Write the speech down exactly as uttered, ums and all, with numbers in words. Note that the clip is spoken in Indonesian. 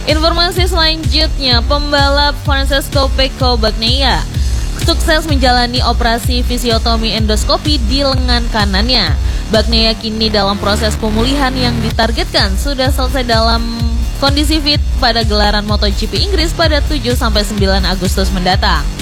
Informasi selanjutnya, pembalap Francesco Pecco Bagnaia sukses menjalani operasi fisiotomi endoskopi di lengan kanannya. Bagnaia kini dalam proses pemulihan yang ditargetkan sudah selesai dalam kondisi fit pada gelaran MotoGP Inggris pada tujuh sampai sembilan Agustus mendatang.